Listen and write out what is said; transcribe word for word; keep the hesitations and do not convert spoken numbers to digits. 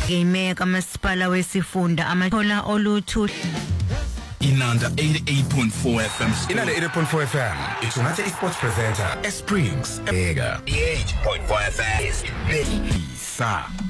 Imeya kamasipala wesifunda amathola oluthu Inanda eighty-eight point four F M. Inanda eighty-eight point four F M. It's United Esports presenter. Springs. Ega. eighty-eight point four F M is Betty Sa.